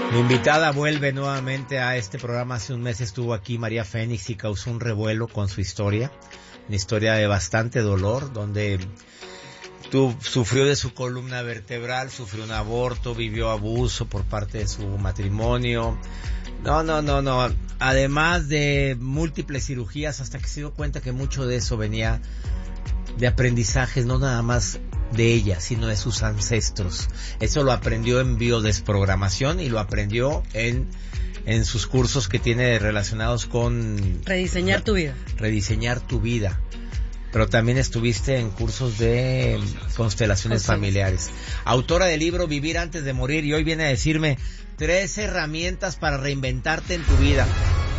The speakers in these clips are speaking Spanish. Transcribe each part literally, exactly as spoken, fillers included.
Mi invitada vuelve nuevamente a este programa. Hace un mes estuvo aquí María Fénix y causó un revuelo con su historia. Una historia de bastante dolor, donde tú, sufrió de su columna vertebral, sufrió un aborto, vivió abuso por parte de su matrimonio. No, no, no, no. Además de múltiples cirugías, hasta que se dio cuenta que mucho de eso venía de aprendizajes, no nada más de ella, sino de sus ancestros. Eso lo aprendió en biodesprogramación y lo aprendió en, en sus cursos que tiene relacionados con... Rediseñar tu vida. Rediseñar tu vida. Pero también estuviste en cursos de constelaciones José. familiares. Autora del libro Vivir antes de morir, y hoy viene a decirme tres herramientas para reinventarte en tu vida.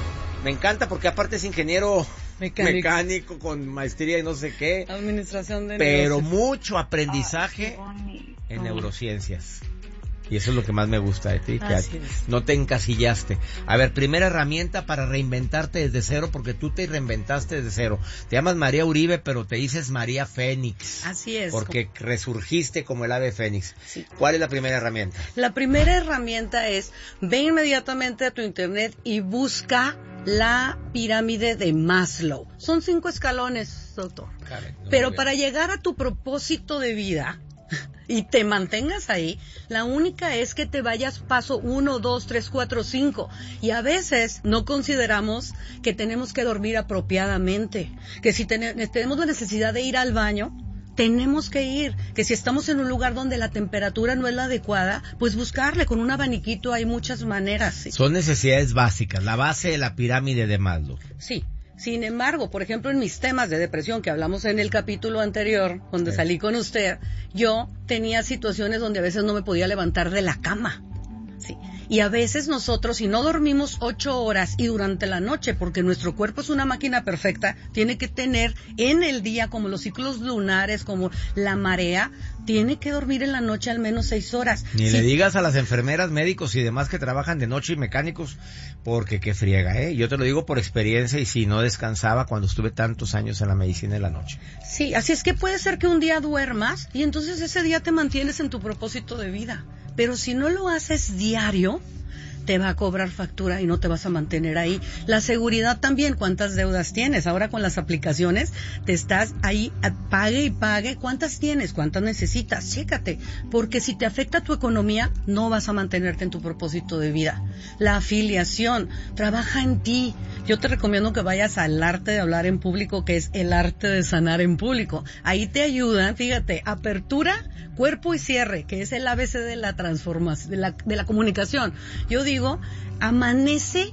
Me encanta porque aparte es ingeniero mecánico, mecánico con maestría y no sé qué. Administración de Pero negocios. Mucho aprendizaje oh, en neurociencias. Y eso es lo que más me gusta de ti, que Así es. No te encasillaste. A ver, primera herramienta para reinventarte desde cero, porque tú te reinventaste desde cero. Te llamas María Uribe, pero te dices María Fénix. Así es. Porque resurgiste como el ave fénix. Sí. ¿Cuál es la primera herramienta? La primera herramienta es, ve inmediatamente a tu internet y busca la pirámide de Maslow. Son cinco escalones, doctor. Karen, no pero para llegar a tu propósito de vida y te mantengas ahí, la única es que te vayas paso uno, dos, tres, cuatro, cinco. Y a veces no consideramos que tenemos que dormir apropiadamente, que si ten- tenemos la necesidad de ir al baño, tenemos que ir, que si estamos en un lugar donde la temperatura no es la adecuada, pues buscarle con un abaniquito, hay muchas maneras. ¿Sí? Son necesidades básicas, la base de la pirámide de Maslow. Sí. Sin embargo, por ejemplo, en mis temas de depresión que hablamos en el capítulo anterior, donde sí. salí con usted, yo tenía situaciones donde a veces no me podía levantar de la cama. Sí. Y a veces nosotros, si no dormimos ocho horas y durante la noche, porque nuestro cuerpo es una máquina perfecta, tiene que tener en el día, como los ciclos lunares, como la marea, tiene que dormir en la noche al menos seis horas. Ni sí. le digas a las enfermeras, médicos y demás que trabajan de noche y mecánicos, porque qué friega, ¿eh? Yo te lo digo por experiencia y si no descansaba cuando estuve tantos años en la medicina en la noche. Sí, así es que puede ser que un día duermas y entonces ese día te mantienes en tu propósito de vida. Pero si no lo haces diario, te va a cobrar factura y no te vas a mantener ahí. La seguridad también, ¿cuántas deudas tienes? Ahora con las aplicaciones te estás ahí, pague y pague. ¿Cuántas tienes? ¿Cuántas necesitas? Chécate, porque si te afecta tu economía, no vas a mantenerte en tu propósito de vida. La afiliación, trabaja en ti. Yo te recomiendo que vayas al arte de hablar en público, que es el arte de sanar en público. Ahí te ayudan, fíjate, apertura, cuerpo y cierre, que es el A B C de la transformación, de la, de la comunicación. Yo digo, amanece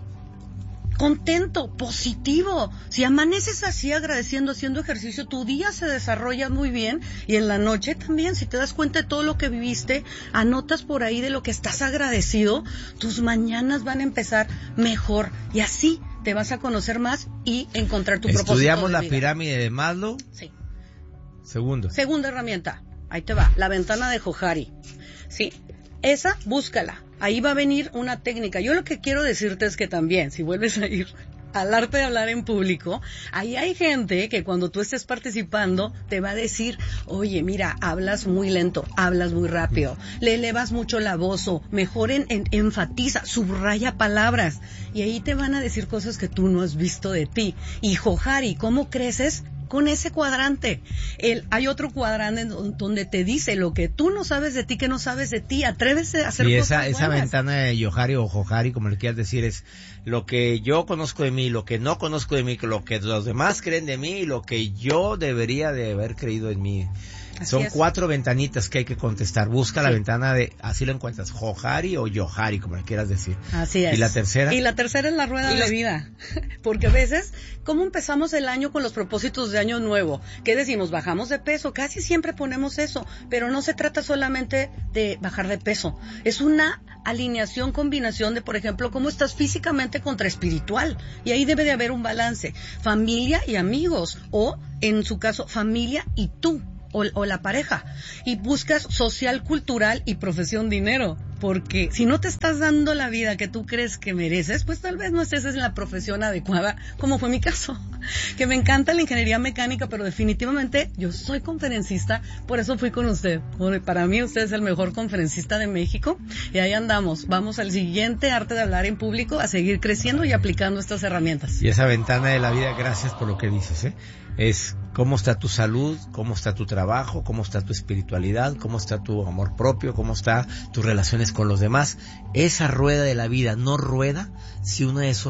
contento, positivo. Si amaneces así agradeciendo, haciendo ejercicio, tu día se desarrolla muy bien y en la noche también, si te das cuenta de todo lo que viviste, anotas por ahí de lo que estás agradecido, tus mañanas van a empezar mejor y así te vas a conocer más y encontrar tu propósito de vida. Estudiamos la pirámide de Maslow. Sí. Segundo. Segunda herramienta. Ahí te va, la ventana de Johari. Sí, esa, búscala. Ahí va a venir una técnica. Yo lo que quiero decirte es que también, si vuelves a ir al arte de hablar en público, ahí hay gente que cuando tú estés participando te va a decir, oye, mira, hablas muy lento, hablas muy rápido, le elevas mucho la voz o mejor en, en, enfatiza, subraya palabras. Y ahí te van a decir cosas que tú no has visto de ti. Y Johari, ¿cómo creces? Con ese cuadrante. El, hay otro cuadrante donde te dice lo que tú no sabes de ti, que no sabes de ti. Atrévese a hacer y cosas esa, esa buenas. ventana de Johari o Johari, como le quieras decir, es lo que yo conozco de mí, lo que no conozco de mí, lo que los demás creen de mí y lo que yo debería de haber creído en mí. Así Son es. cuatro ventanitas que hay que contestar. Busca sí. la ventana de, así lo encuentras, Johari o Johari, como le quieras decir. Así es. ¿Y la tercera? Y la tercera es la rueda de la vida. Porque a veces, ¿cómo empezamos el año con los propósitos de año nuevo? ¿Qué decimos? Bajamos de peso. Casi siempre ponemos eso. Pero no se trata solamente de bajar de peso. Es una alineación, combinación de, por ejemplo, cómo estás físicamente contra espiritual. Y ahí debe de haber un balance. Familia y amigos. O, en su caso, familia y tú. o, o la pareja. Y buscas social, cultural y profesión dinero. Porque si no te estás dando la vida que tú crees que mereces, pues tal vez no estés en la profesión adecuada, como fue mi caso. Que me encanta la ingeniería mecánica, pero definitivamente yo soy conferencista, por eso fui con usted. Para mí usted es el mejor conferencista de México y ahí andamos. Vamos al siguiente arte de hablar en público, a seguir creciendo y aplicando estas herramientas. Y esa ventana de la vida, gracias por lo que dices, ¿eh? Es cómo está tu salud, cómo está tu trabajo, cómo está tu espiritualidad, cómo está tu amor propio, cómo está tus relaciones con los demás. Esa rueda de la vida no rueda si uno de esos